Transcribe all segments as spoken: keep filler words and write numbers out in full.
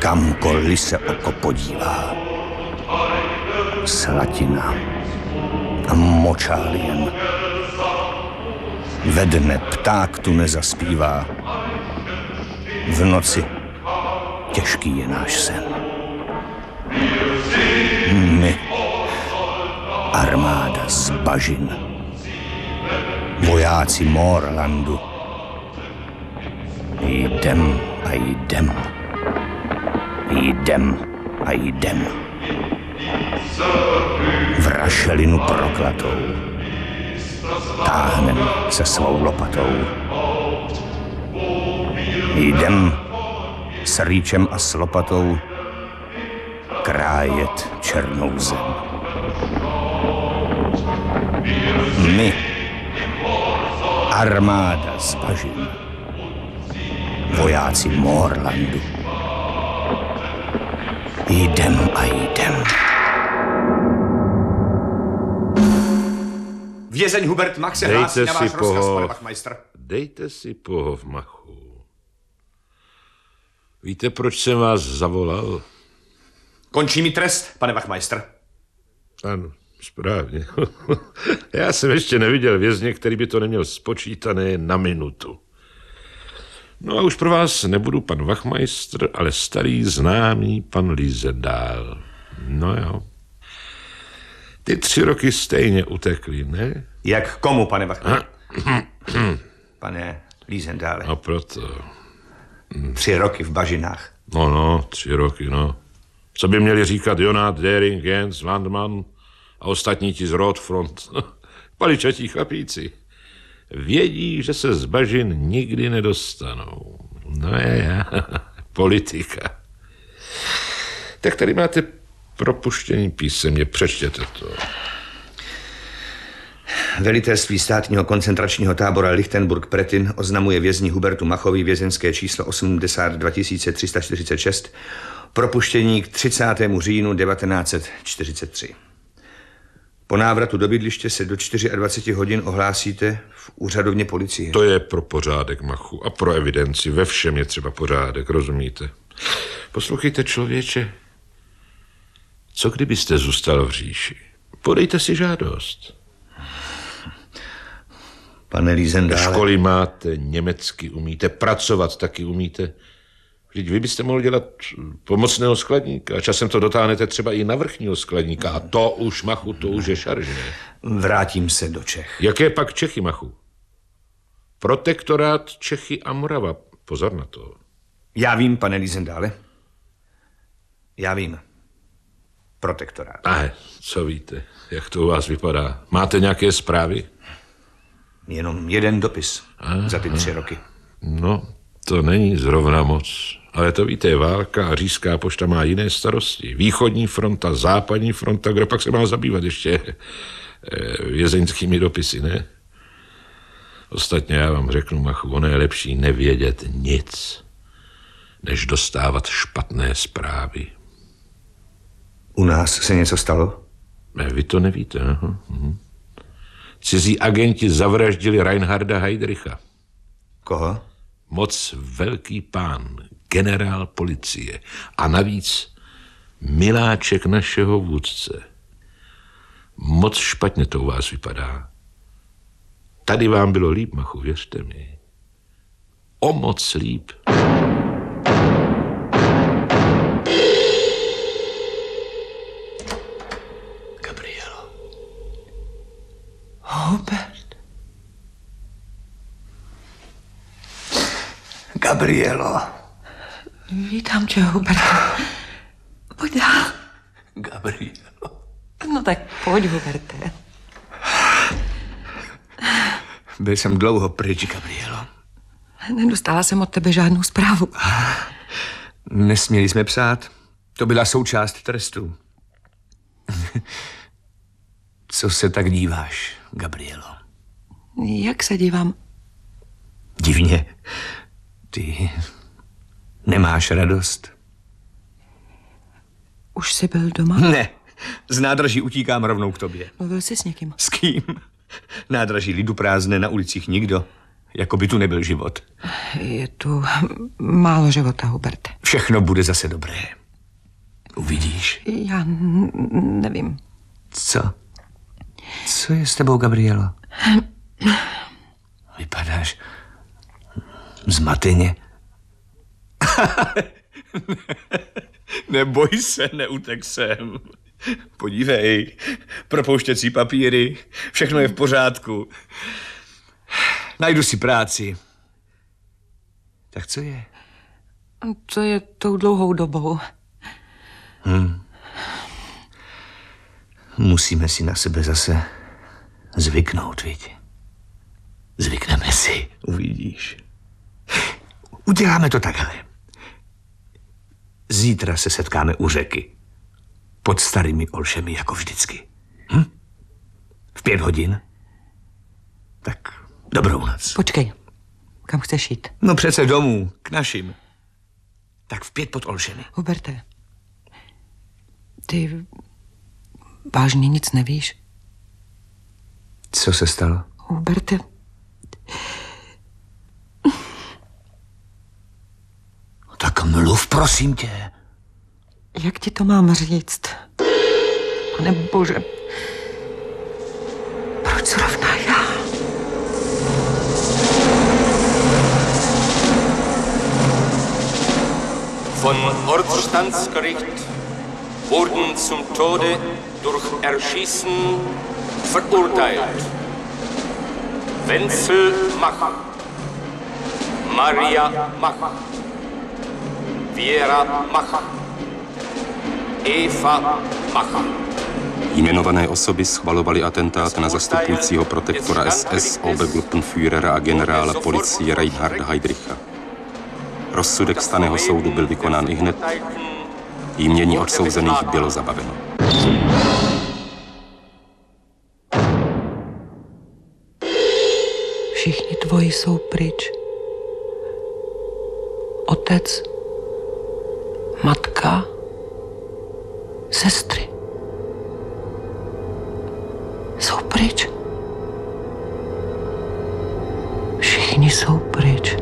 kamkoliv se oko podívá. Slatina a močálien. Ve dne pták tu nezaspívá. V noci těžký je náš sen. My, armáda z bažin, vojáci Morlandu, jdem a jdem, jdem a jdem. V rašelinu proklatou táhnem se svou lopatou. Jdem s rýčem a s lopatou krájet černou zem. My, armáda z bažin, vojáci Morlandu, jdem a jdem. Vězeň Hubert Mach se hlásí na váš rozkaz, pane Wachmeister. Dejte si pohov, Machu. Víte, proč jsem vás zavolal? Končí mi trest, pane Wachmeister. Ano, správně. Já jsem ještě neviděl vězně, který by to neměl spočítané na minutu. No a už pro vás nebudu pan Wachmeister, ale starý známý pan Liesendahl. No jo. Ty tři roky stejně utekly, ne? Jak komu, pane Wachmeister? Pane Liesendahle. A proto. Tři roky v bažinách. No, no, tři roky, no. Co by měli říkat Jonát, Dering, Jens, Landmann a ostatní ti z Rotfront? Paličatí chlapíci. Vědí, že se z bažin nikdy nedostanou. No je, politika. Tak tady máte propuštění písemně, přečtěte to. Velitelství státního koncentračního tábora Lichtenburg-Pretin oznamuje vězni Hubertu Machovi vězenské číslo osmdesát dva tisíc tři sta čtyřicet šest propuštění k třicátému říjnu devatenáct set čtyřicet tři. Po návratu do bydliště se do dvaceti čtyř hodin ohlásíte v úřadovně policie. To je pro pořádek, Machu, a pro evidenci. Ve všem je třeba pořádek, rozumíte? Poslouchejte, člověče. Co kdybyste zůstal v říši? Podejte si žádost. Pane Liesendahle. Školy máte, německy umíte, pracovat taky umíte. Vždyť vy byste mohl dělat pomocného skladníka a časem to dotáhnete třeba i na vrchního skladníka a to už, Machu, to už je šaržné. Vrátím se do Čech. Jaké pak Čechy, Machu? Protektorát Čechy a Morava. Pozor na to. Já vím, pane Liesendahle. Já vím. Protektorát. Ne, co víte, jak to u vás vypadá? Máte nějaké zprávy? Jenom jeden dopis aha, za ty tři roky. No, to není zrovna moc. Ale to víte, je válka a říšská pošta má jiné starosti. Východní fronta, západní fronta, kdo pak se má zabývat ještě vězeňskými dopisy, ne? Ostatně já vám řeknu, Machu, ono je lepší nevědět nic, než dostávat špatné zprávy. U nás se něco stalo? Ne, vy to nevíte. Aha. Mhm. Cizí agenti zavraždili Reinharda Heydricha. Koho? Moc velký pán, generál policie a navíc miláček našeho vůdce. Moc špatně to u vás vypadá. Tady vám bylo líp, Machu, věřte mi. O moc líp. Gabrielo. Hubert. Gabrielo. Vítám tě, Huberte. Pojď dál. Gabrielo. No tak pojď, Huberte. Byl jsem dlouho pryč, Gabrielo. Nedostala jsem od tebe žádnou zprávu. Nesměli jsme psát. To byla součást trestu. Co se tak díváš, Gabrielo? Jak se dívám? Divně. Ty nemáš radost? Už jsi byl doma? Ne. Z nádraží utíkám rovnou k tobě. Mluvil jsi s někým? S kým? Nádraží lidu prázdné, na ulicích nikdo. Jako by tu nebyl život. Je tu málo života, Huberte. Všechno bude zase dobré. Uvidíš. Já n- nevím. Co? Co je s tebou, Gabrielo? Vypadáš zmateně. Neboj se, neutek sem. Podívej, propouštěcí papíry, všechno je v pořádku. Najdu si práci. Tak co je? To je tou dlouhou dobou. Hmm. Musíme si na sebe zase zvyknout, viď? Zvykneme si, uvidíš. Uděláme to takhle. Zítra se setkáme u řeky. Pod starými olšemi, jako vždycky. Hm? V pět hodin? Tak dobrou noc. Počkej, kam chceš jít? No přece domů, k našim. Tak v pět pod olšemi. Huberte, ty vážně nic nevíš? Co se stalo? Huberte, tak mluv, prosím tě. jak ti to mám říct? Pane bože, proč zrovna já? Von Ortsstandsgericht wurden zum Tode durch Erschießen verurteilt Wenzel Mach, Maria Mach, Věra Mach, Eva Mach. Jmenované osoby schvalovaly atentát na zastupujícího protektora S S Obergruppenführera a generála policie Reinharda Heydricha. Rozsudek stanného soudu byl vykonán ihned, jmění odsouzených bylo zabaveno. Všichni tvoji jsou pryč. Otec, matka, sestry. Jsou pryč. Všichni jsou pryč.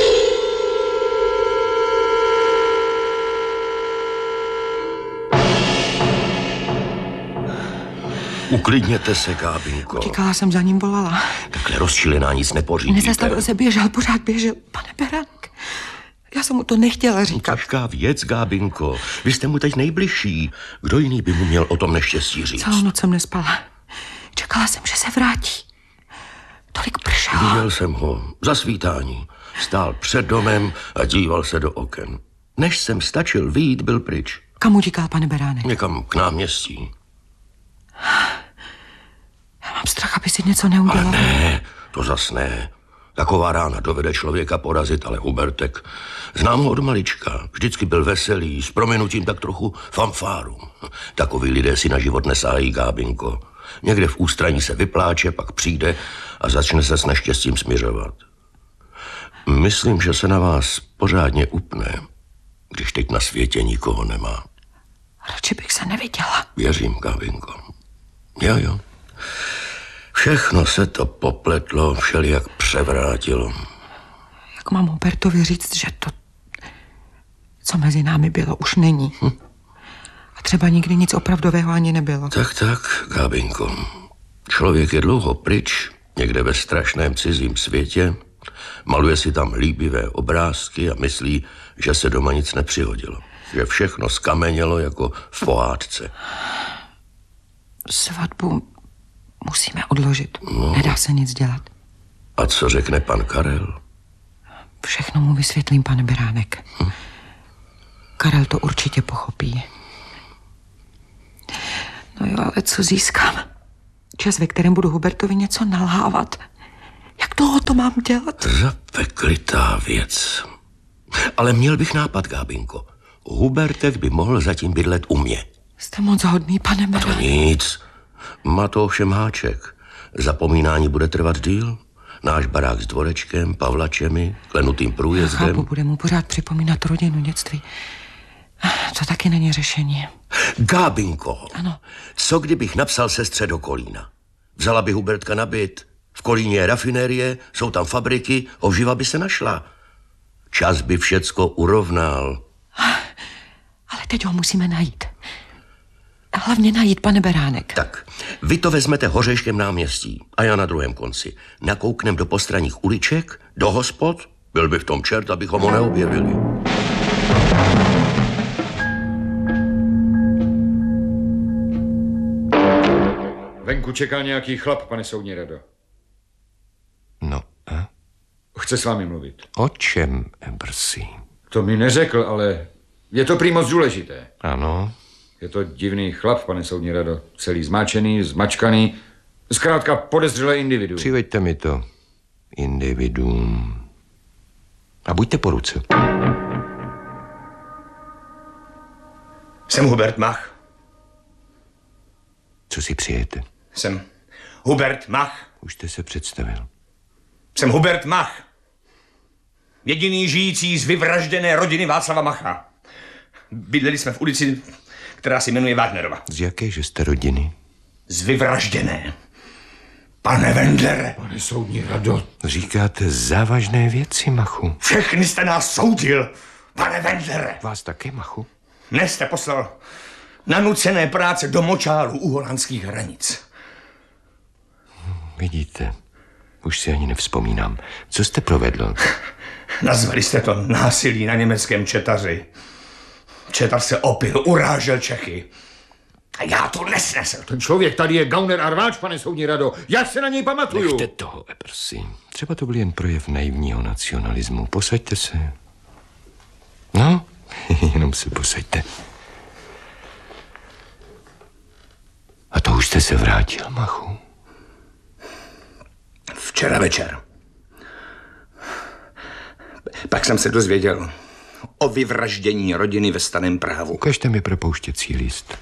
Uklidněte se, Gábinko. Utíkala jsem, za ním volala. Takhle rozčilená nic nepořídíte. Nezastavil se, běžel, pořád běžel. Pane Beránek, já jsem mu to nechtěla říkat. Těžká věc, Gábinko. Vy jste mu teď nejbližší. Kdo jiný by mu měl o tom neštěstí říct? Celou noc jsem nespala. Čekala jsem, že se vrátí. Tolik pršelo. Viděl jsem ho za svítání. Stál před domem a díval se do oken. Než jsem stačil vyjít, byl pryč. Kam utíkal, pane Beránek? Někam k náměstí. Já mám strach, aby si něco neudělal. Ale ne, to zas ne. Taková rána dovede člověka porazit, ale Hubertek, znám ho od malička. Vždycky byl veselý, s prominutím tak trochu fanfáru. Takoví lidé si na život nesáhají, Gábinko. Někde v ústraní se vypláče, pak přijde a začne se s neštěstím směřovat. Myslím, že se na vás pořádně upne, když teď na světě nikoho nemá. Radši bych se neviděla. Věřím, Gábinko. Jo, jo. Všechno se to popletlo, všelijak převrátilo. Jak mám Hubertovi říct, že to, co mezi námi bylo, už není. Hm? A třeba nikdy nic opravdového ani nebylo. Tak, tak, Gábinko. Člověk je dlouho pryč, někde ve strašném cizím světě, maluje si tam líbivé obrázky a myslí, že se doma nic nepřihodilo. Že všechno skamenělo jako v pohádce. Svatbu musíme odložit. No. Nedá se nic dělat. A co řekne pan Karel? Všechno mu vysvětlím, pane Beránek. Hm. Karel to určitě pochopí. No jo, ale co získám? Čas, ve kterém budu Hubertovi něco nalhávat. Jak dlouho to mám dělat? Zapeklitá věc. Ale měl bych nápad, Gábinko. Hubertek by mohl zatím bydlet u mě. Jste moc hodný, pane Beránek. To nic. Má to ovšem háček. Zapomínání bude trvat díl. Náš barák s dvorečkem, pavlačemi, klenutým průjezdem. Chápu, bude mu pořád připomínat rodinu, dětství. To taky není řešení. Gábinko, ano. Co kdybych napsal sestře do Kolína? Vzala by Hubertka na byt. V Kolíně je rafinérie, jsou tam fabriky, obživa by se našla. Čas by všecko urovnal. Ale teď ho musíme najít. A hlavně najít, pane Beránek. Tak, vy to vezmete Hořeškem náměstí a já na druhém konci. Nakouknem do postranních uliček, do hospod. Byl by v tom čert, abychom ho neobjevili. Venku čeká nějaký chlap, pane soudní rado. No a? Chce s vámi mluvit. O čem, Ebersy? To mi neřekl, ale je to prý moc důležité. Ano. Je to divný chlap, pane soudní rado. Celý zmáčený, zmačkaný. Zkrátka podezřelé individuum. Přiveďte mi to. Individuum. A buďte po ruce. Jsem Hubert Mach. Co si přijete? Jsem Hubert Mach. Už jste se představil. Jsem Hubert Mach. Jediný žijící z vyvražděné rodiny Václava Macha. Bydleli jsme v ulici, která se jmenuje Wagnerova. Z jakéže jste rodiny? Z vyvražděné. Pane Wendlere. Pane soudní rado. Říkáte závažné věci, Machu. Všechny jste nás soudil, pane Wendlere. Vás také, Machu? Mne jste poslal na nucené práce do močálu u holandských hranic. Vidíte, už si ani nevzpomínám. Co jste provedl? Nazvali jste to násilí na německém četaři. Četař se opil, urážel Čechy. A já to nesnesl. Ten člověk tady je gauner a rváč, pane soudní rado. Já se na něj pamatuju. Nechte toho, Ebersy. Třeba to byl jen projev naivního nacionalismu. Posaďte se. No, jenom se posaďte. A to už jste se vrátil, Machu? Včera večer. Pak jsem se dozvěděl o vyvraždění rodiny ve Staném Právu. Ukažte mi propouštěcí list.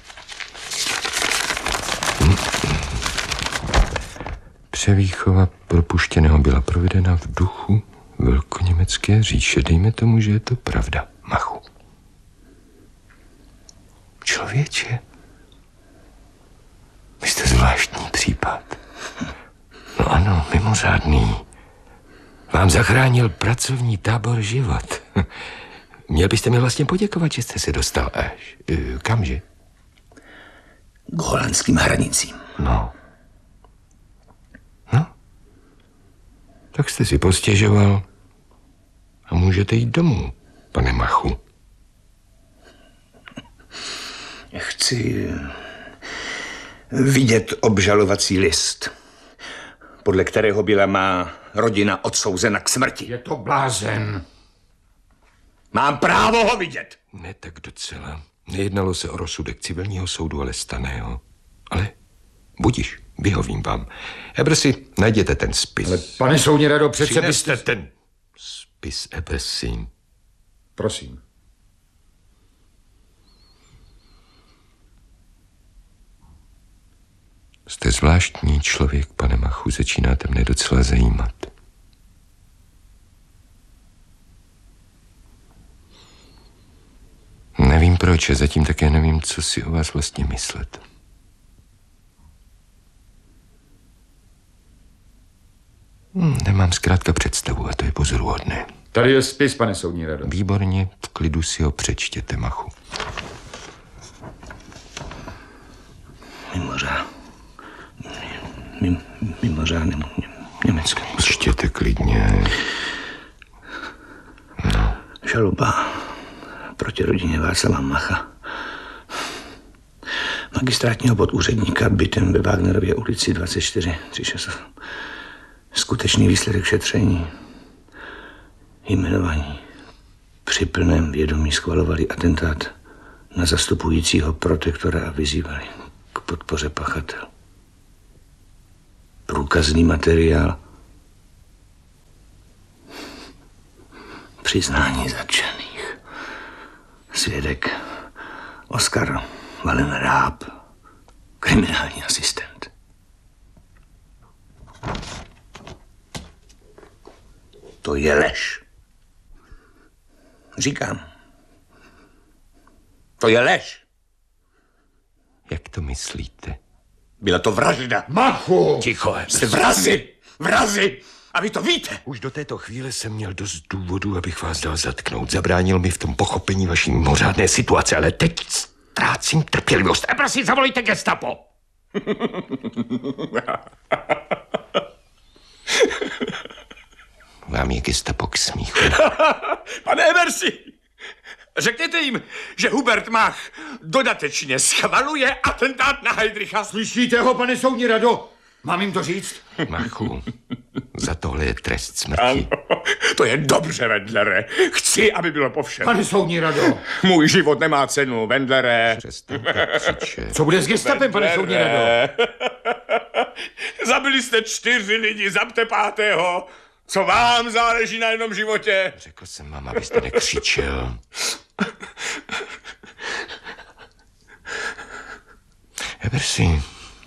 Převýchova propuštěného byla provedena v duchu velkoněmecké říše. Dejme tomu, že je to pravda, Machu. Člověče, vy jste zvláštní případ. No ano, mimořádný. Vám zachránil pracovní tábor život. Měl byste mi vlastně poděkovat, že jste se dostal až... Kamže? K holandským hranicím. No. No. Tak jste si postěžoval a můžete jít domů, pane Machu. Chci vidět obžalovací list, podle kterého byla má rodina odsouzena k smrti. Je to blázen. Mám právo ho vidět. Ne tak docela. Nejednalo se o rozsudek civilního soudu, ale stanného. Ale budiš, vyhovím vám. Ebersy, najděte ten spis. Ale pane soudní rado, přece byste... ten spis, Ebersy. Prosím. Jste zvláštní člověk, pane Machu, začínáte mne docela zajímat. Nevím proč a zatím také nevím, co si o vás vlastně myslet. Hm, nemám zkrátka představu a to je pozoruhodné. Tady je spis, pane soudní rado. Výborně, v klidu si ho přečtěte, Machu. Mimořád. Mim, mimořádnému německému. Čtěte klidně. No. Žaloba proti rodině Václava Macha. Magistrátního podúředníka bytem ve Wagnerově ulici dvacet čtyři tři šest. Skutečný výsledek šetření. Jmenovaní při plném vědomí schvalovali atentát na zastupujícího protektora a vyzývali k podpoře pachatel. Průkazný materiál. Přiznání zatčených. Svědek Oskar Wallenraab, kriminální asistent. To je lež. Říkám. To je lež. Jak to myslíte? Byla to vražda. Machu! Ticho, Jste vrazi! Vrazi! A vy to víte. Už do této chvíle jsem měl dost důvodů, abych vás dal zatknout. Zabránil mi v tom pochopení vaší mimořádné situace, ale teď ztrácím trpělivost. A prosím, zavolejte gestapo. Vám je gestapo k smíchu. Pane Ebersi, řekněte jim, že Hubert Mach dodatečně schvaluje atentát na Heydricha. Slyšíte ho, pane soudní rado? Mám jim to říct? Machu, za tohle je trest smrti. Ano, to je dobře, Wendlere. Chci, aby bylo po všem. Pane soudní rado. Můj život nemá cenu, Wendlere. Přestaňte křičet. Co bude s gestapem, pane soudní rado? Zabili jste čtyři lidi, zabte pátého. Co vám záleží na jednom životě? Řekl jsem vám, abyste nekřičel. Ebersi,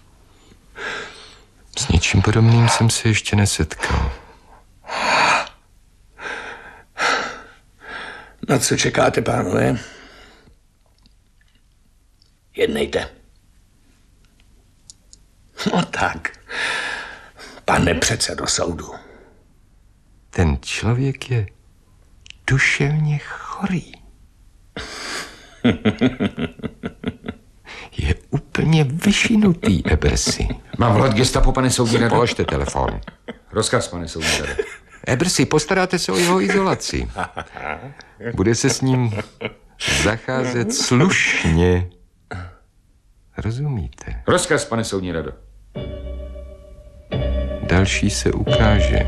s něčím podobným jsem se ještě nesetkal. Na co čekáte, pánové? Jednejte. No tak, pane předsedo soudu. Ten člověk je duševně chorý. Je úplně vyšinutý, Ebersi. Mám volat gestapo, pane soudní rado? Položte telefon. Rozkaz, pane soudní rado. Ebersi, postaráte se o jeho izolaci. Bude se s ním zacházet slušně. Rozumíte? Rozkaz, pane soudní rado. Další se ukáže.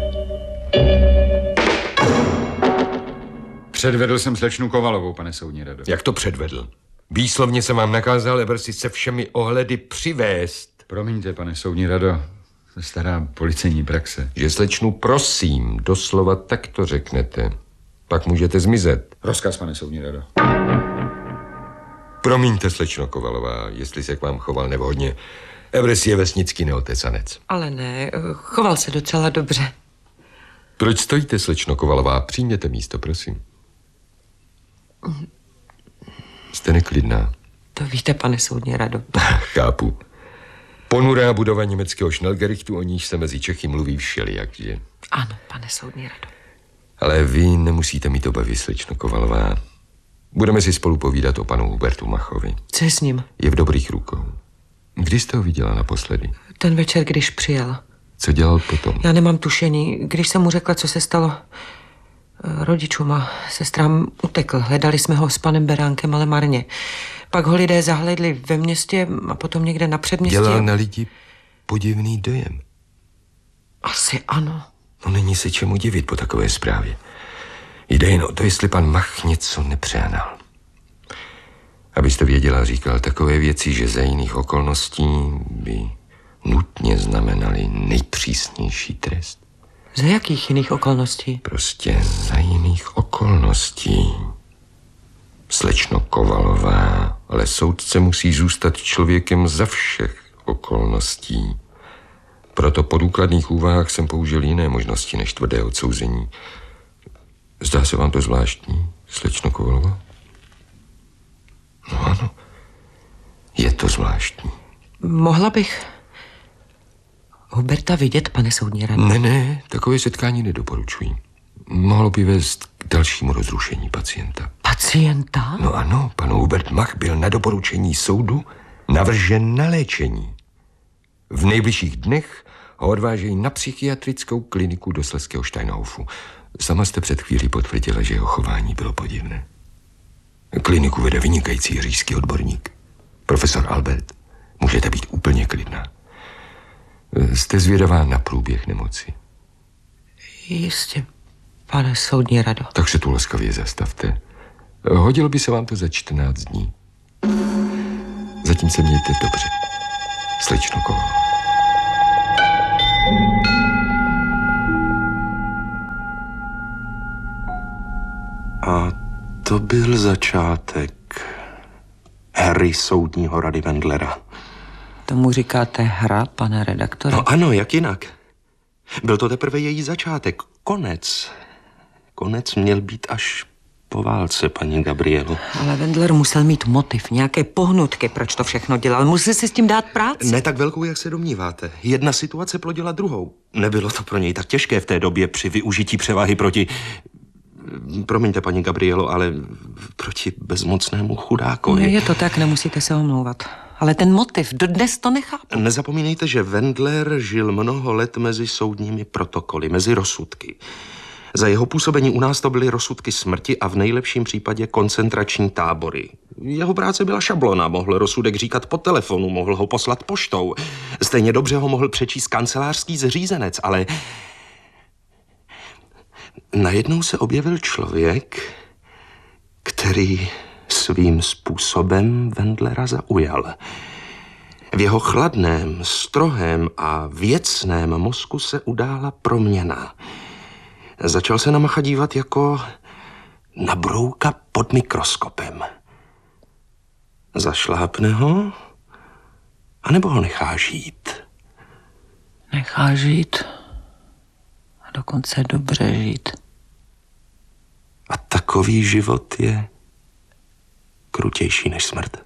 Předvedl jsem slečnu Kovalovou, pane soudní rado. Jak to předvedl? Výslovně jsem vám nakázal, Ebersi, se všemi ohledy přivést. Promiňte, pane soudní rado, to je stará policejní praxe. Že slečnu prosím, doslova tak to řeknete. Pak můžete zmizet. Rozkaz, pane soudní rado. Promiňte, slečno Kovalová, jestli se k vám choval nevhodně. Ebersi je vesnický neotecanec. Ale ne, choval se docela dobře. Proč stojíte, slečno Kovalová? Přijměte místo, prosím. Jste neklidná. To víte, pane soudní rado. Chápu. Ponurá budova německého Schnellgerichtu, o níž se mezi Čechy mluví všelijak, že? Ano, pane soudní rado. Ale vy nemusíte mít obavy, slečno Kovalová. Budeme si spolu povídat o panu Hubertu Machovi. Co je s ním? Je v dobrých rukou. Kdy jste ho viděla naposledy? Ten večer, když přijel. Co dělal potom? Já nemám tušení. Když jsem mu řekla, co se stalo rodičům a sestrám, utekl. Hledali jsme ho s panem Beránkem, ale marně. Pak ho lidé zahledli ve městě a potom někde na předměstí. Dělal na lidi podivný dojem. Asi ano. No není se čemu divit po takové zprávě. Jde jen o to, jestli pan Mach něco nepřehnal. Abyste věděla, říkal takové věci, že za jiných okolností by nutně znamenaly nejpřísnější trest. Za jakých jiných okolností? Prostě za jiných okolností. Slečno Kovalová, ale soudce musí zůstat člověkem za všech okolností. Proto po důkladných úvahách jsem použil jiné možnosti než tvrdé odsouzení. Zdá se vám to zvláštní, slečno Kovalová? No ano, je to zvláštní. Mohla bych Huberta vidět, pane soudní rado? Ne, ne, takové setkání nedoporučuji. Mohlo by vést k dalšímu rozrušení pacienta. Pacienta? No ano, pan Hubert Mach byl na doporučení soudu navržen na léčení. V nejbližších dnech ho odvážejí na psychiatrickou kliniku do Slezského Steinhofu. Sama jste před chvílí potvrdila, že jeho chování bylo podivné. Kliniku vede vynikající říšský odborník, profesor Albert. Můžete být úplně klidná. Jste zvědavá na průběh nemoci? Jistě, pane soudní rado. Tak se tu laskavě zastavte. Hodilo by se vám to za čtrnáct dní. Zatím se mějte dobře. Slečno Kovalová. A to byl začátek hry soudního rady Wendlera. Tomu říkáte hra, pane redaktore? No ano, jak jinak. Byl to teprve její začátek. Konec. Konec měl být až po válce, paní Gabrielo. Ale Wendler musel mít motiv, nějaké pohnutky, proč to všechno dělal. Musel si s tím dát práci. Ne tak velkou, jak se domníváte. Jedna situace plodila druhou. Nebylo to pro něj tak těžké v té době při využití převahy proti... Promiňte, paní Gabrielo, ale proti bezmocnému chudákovi. No, je to tak, nemusíte se omlouvat. Ale ten motiv, dodnes to nechápu. Nezapomínejte, že Wendler žil mnoho let mezi soudními protokoly, mezi rozsudky. Za jeho působení u nás to byly rozsudky smrti a v nejlepším případě koncentrační tábory. Jeho práce byla šablona, mohl rozsudek říkat po telefonu, mohl ho poslat poštou. Stejně dobře ho mohl přečíst kancelářský zřízenec, ale najednou se objevil člověk, který svým způsobem Wendlera zaujal. V jeho chladném, strohém a věcném mozku se udála proměna. Začal se na Macha dívat jako na brouka pod mikroskopem. Zašlápne ho, anebo ho nechá žít? Nechá žít a dokonce dobře žít. A takový život je krutější než smrt.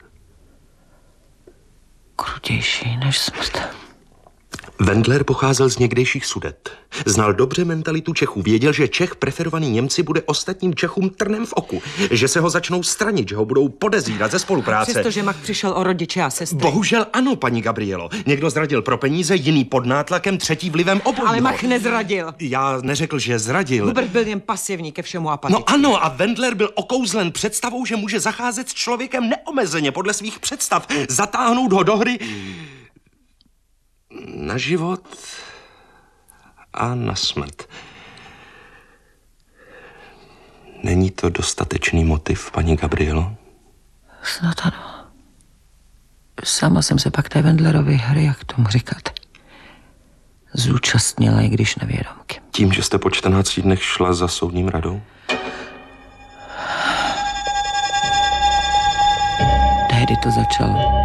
Krutější než smrt. Wendler pocházel z někdejších Sudet. Znal dobře mentalitu Čechů. Věděl, že Čech preferovaný Němci bude ostatním Čechům trnem v oku. Že se ho začnou stranit, že ho budou podezírat ze spolupráce. Přestože Mach přišel o rodiče a sestry. Bohužel ano, paní Gabrielo. Někdo zradil pro peníze, jiný pod nátlakem, třetí vlivem obojího. Ale Mach nezradil. Já neřekl, že zradil. Hubert byl jen pasivní, ke všemu apatický. No ano, a Wendler byl okouzlen představou, že může zacházet s člověkem neomezeně podle svých představ. Zatáhnout ho do hry na život a na smrt. Není to dostatečný motiv, paní Gabrielo? Snad ano. Sama jsem se pak té Wendlerovy hry, jak tomu říkat, zúčastnila, i když nevědomky. Tím, že jste po čtrnácti dnech šla za soudním radou? Tehdy to začalo.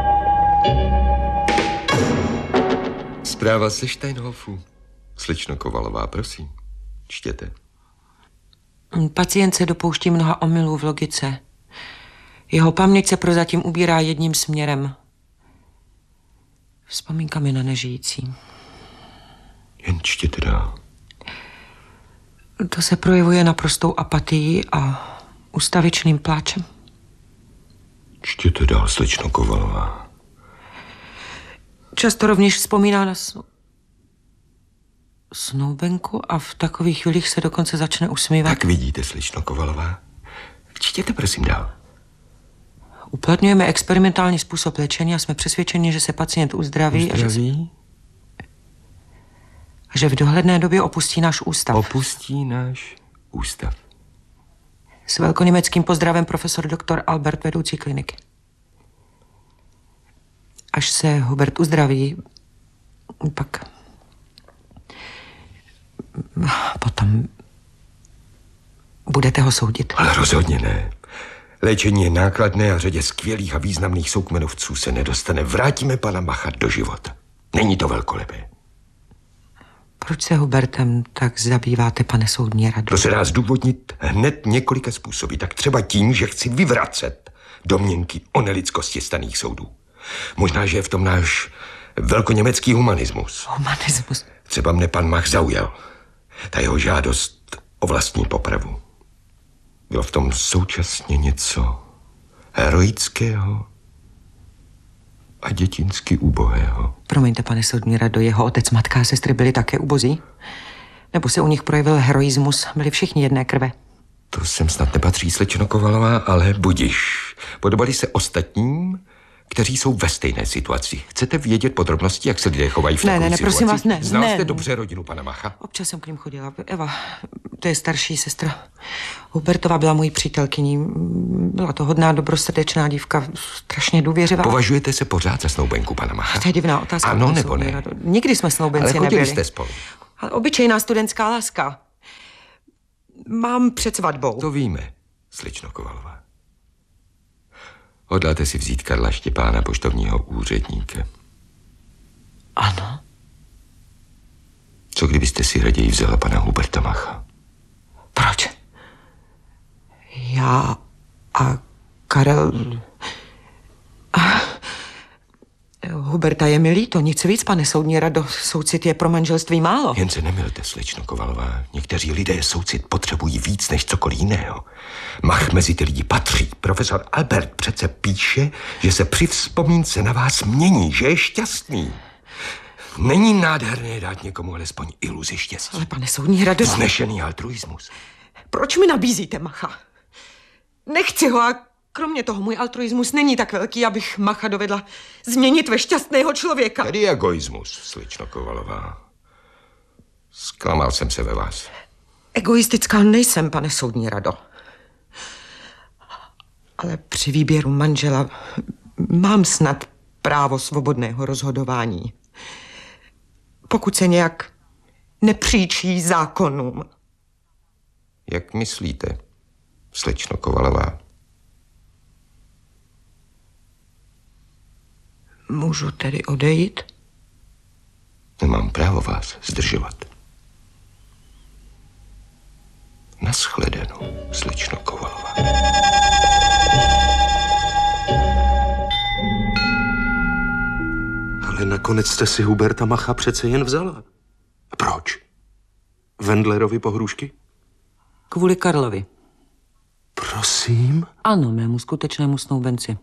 Zpráva ze Steinhofu. Slečno Kovalová, prosím, čtěte. Pacient se dopouští mnoha omylů v logice. Jeho paměť se prozatím ubírá jedním směrem. Vzpomínkami na nežijící. Jen čtěte dál. To se projevuje naprostou apatií a ustavičným pláčem. Čtěte dál, slečno Kovalová. Často rovněž vzpomíná na snu... snoubenku a v takových chvílích se dokonce začne usmívat. Tak vidíte, slečno Kovalová. Čtěte prosím dál. Uplatňujeme experimentální způsob léčení a jsme přesvědčeni, že se pacient uzdraví, Uzdraví? A, že, a že v dohledné době opustí náš ústav. Opustí náš ústav. S velkoněmeckým pozdravem profesor doktor Albert, vedoucí kliniky. Až se Hubert uzdraví, pak... potom budete ho soudit. Ale rozhodně ne. Léčení je nákladné a řadě skvělých a významných soukmenovců se nedostane. Vrátíme pana Macha do života. Není to velkolepé. Proč se Hubertem tak zabýváte, pane soudní rado? To se dá zdůvodnit hned několika způsoby. Tak třeba tím, že chci vyvracet domněnky o nelidskosti staných soudů. Možná, že je v tom náš velkoněmecký humanismus. Humanismus? Třeba mne pan Mach zaujal. Ta jeho žádost o vlastní popravu. Bylo v tom současně něco heroického a dětinsky ubohého. Promiňte, pane soudní rado, jeho otec, matka a sestry byli také ubozí? Nebo se u nich projevil heroismus? Byli všichni jedné krve? To sem snad nepatří, slečno Kovalová, ale budiš. Podobali se ostatním, kteří jsou ve stejné situaci. Chcete vědět podrobnosti, jak se lidé chovají v ne, takových ne, ne, situaci? prosím vás, ne. Znal ne. jste dobře rodinu pana Macha? Občas jsem k ním chodila. Eva, to je starší sestra. Hubertová byla mojí přítelkyní. Byla to hodná, dobrosrdečná dívka, strašně důvěřivá. Považujete se pořád za snoubenku pana Macha? To je divná otázka. Ano nebo ne? Rado. Nikdy jsme snoubenci nebyli. Ale chodili nebyli. jste spolu. Ale obyčejná studentská láska. Mám před svatbou. To víme, slečno Kovalová. Hodláte si vzít Karla Štěpána, poštovního úředníka? Ano. Co kdybyste si raději vzala pana Huberta Macha? Proč? Já a Karel... Huberta je mi líto, nic víc, pane soudní rado. Soucit je pro manželství málo. Jen se nemilte, slečno Kovalová. Někteří lidé soucit potřebují víc než cokoliv jiného. Mach mezi ty lidi patří. Profesor Albert přece píše, že se při vzpomínce na vás mění, že je šťastný. Není nádherné dát někomu alespoň iluzi štěstí. Ale pane soudní rado... Vznešený altruismus. Proč mi nabízíte Macha? Nechci ho a kromě toho můj altruismus není tak velký, abych Macha dovedla změnit ve šťastného člověka. Tedy egoismus, slečno Kovalová. Zklamal jsem se ve vás. Egoistická nejsem, pane soudní rado. Ale při výběru manžela mám snad právo svobodného rozhodování. Pokud se nějak nepříčí zákonům. Jak myslíte, slečno Kovalová? Můžu tedy odejít? Nemám právo vás zdržovat. Naschledanou, slečno Kovalová. Ale nakonec jste si Huberta Macha přece jen vzala. Proč? Wendlerovi pohrušky? Kvůli Karlovi. Prosím? Ano, mému skutečnému snoubenci.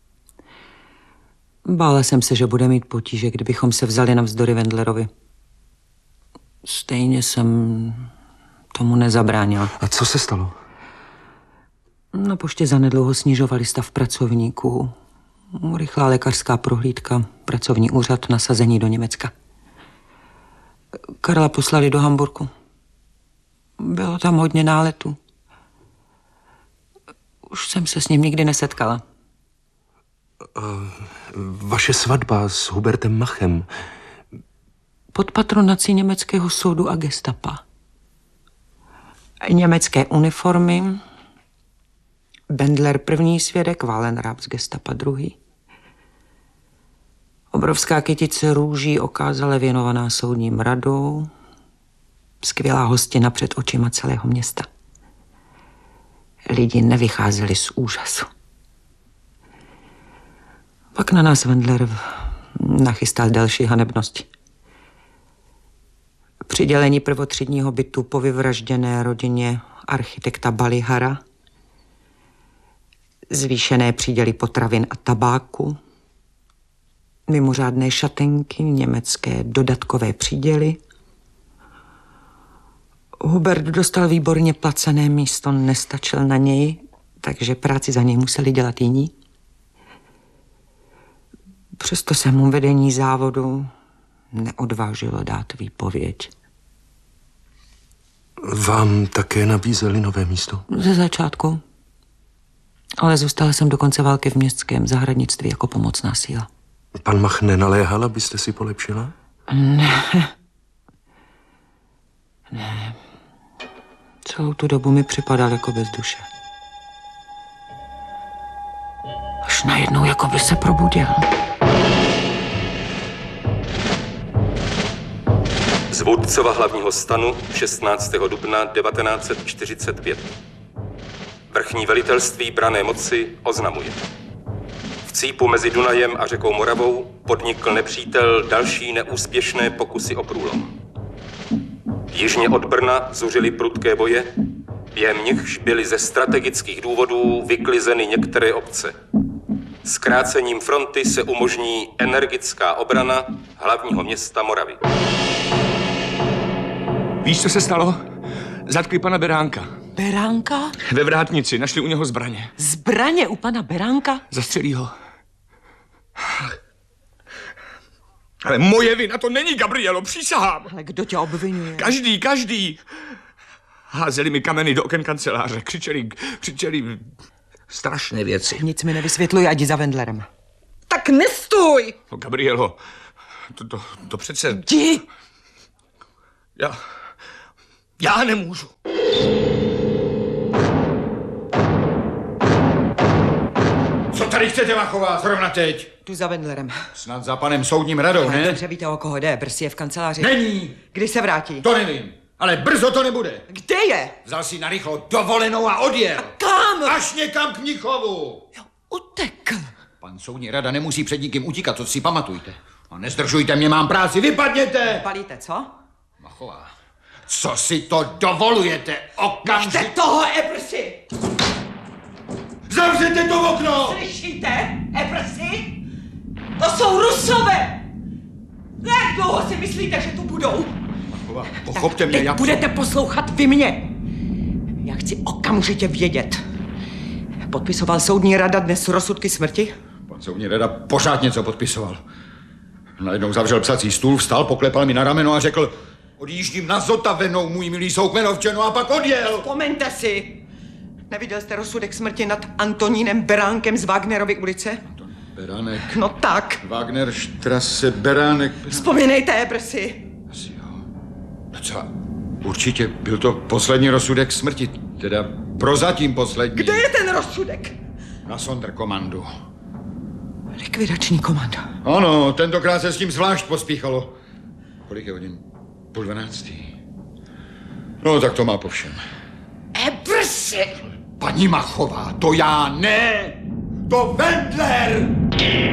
Bála jsem se, že bude mít potíže, kdybychom se vzali navzdory Wendlerovi. Stejně jsem tomu nezabránila. A co se stalo? Na poště zanedlouho snižovali stav pracovníků. Rychlá lékařská prohlídka, pracovní úřad, nasazení do Německa. Karla poslali do Hamburku. Bylo tam hodně náletů. Už jsem se s ním nikdy nesetkala. Uh, vaše svatba s Hubertem Machem. Pod patronací německého soudu a gestapa. Německé uniformy. Bendler první svědek, Wallenraab z gestapa druhý. Obrovská kytice růží okázale věnovaná soudním radou. Skvělá hostina před očima celého města. Lidi nevycházeli z úžasu. Pak na nás Wendler nachystal další hanebnosti. Přidělení prvotřídního bytu po vyvražděné rodině architekta Balihara, zvýšené příděly potravin a tabáku, mimořádné šatenky, německé dodatkové příděly. Hubert dostal výborně placené místo, nestačil na něj, takže práci za něj museli dělat jiní. Přesto se mu vedení závodu neodvážilo dát výpověď. Vám také nabízeli nové místo? Ze začátku. Ale zůstala jsem do konce války v městském zahradnictví jako pomocná síla. Pan Mach nenaléhal, abyste si polepšila? Ne. Ne. Celou tu dobu mi připadal jako bez duše. Až najednou jako by se probudil. Z Vůdcova hlavního stanu šestnáctého dubna devatenáct set čtyřicet pět. Vrchní velitelství branné moci oznamuje. V cípu mezi Dunajem a řekou Moravou podnikl nepřítel další neúspěšné pokusy o průlom. Jižně od Brna zuřily prudké boje, během nichž byly ze strategických důvodů vyklizeny některé obce. Zkrácením fronty se umožní energická obrana hlavního města Moravy. Víš, co se stalo? Zatkli pana Beránka. Beránka? Ve Vrátnici, našli u něho zbraně. Zbraně u pana Beránka? Zastřelí ho. Ale moje vina to není, Gabrielo, přísahám. Ale kdo tě obvinuje? Každý, každý. Házeli mi kameny do oken kanceláře, křičeli, křičeli strašné věci. Nic mi nevysvětluj, ať jdi za Wendlerem. Tak nestůj! No, Gabrielo, to, to, to přece... Jdi! Já... Já nemůžu. Co tady chcete, Machová, zrovna teď? Jdu za Wendlerem. Snad za panem soudním radou, ne? Dobře víte, o koho jde, Brzy je v kanceláři. Není! Kdy se vrátí? To nevím. Ale brzo to nebude. Kde je? Vzal si narychlo dovolenou a odjel. Kam? Až někam k Mnichovu. Utekl. Pan soudní rada nemusí před nikým utíkat, to si pamatujte. A nezdržujte mě, mám práci, vypadněte! Palíte, co? Machová, co si to dovolujete? Okamžitě... Nechte toho, Ebrsi! Zavřete to okno! Slyšíte, Ebrsi? To jsou Rusové! Jak dlouho si myslíte, že tu budou? Machová, pochopte mě, teď jak... budete poslouchat vy mě. Já chci okamžitě vědět. Podpisoval soudní rada dnes rozsudky smrti? Pan soudní rada pořád něco podpisoval. Najednou zavřel psací stůl, vstal, poklepal mi na rameno a řekl: odjíždím na Zotavenou, můj milý soukmenovčeno, a pak odjel. Vzpomeňte si. Neviděl jste rozsudek smrti nad Antonínem Beránkem z Wagnerovy ulice? Anton Beránek. No tak. Wagner, Strasse, Beránek. Vzpomínejte, Ebrsi. Asi jo. Docela určitě byl to poslední rozsudek smrti, teda prozatím poslední. Kde je ten rozsudek? Na Sonderkommandu. Likvidační komando. Ano, tentokrát se s tím zvlášť pospíchalo. Kolik je hodin? Půl dvanáctý. No, tak to má po všem. Ebrsi! Paní Machová, to já ne! To Wendler!